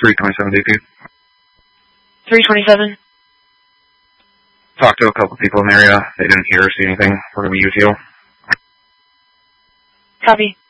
327 DP. 327. Talked to a couple people in the area. They didn't hear or see anything. We're going to be UTO. Copy.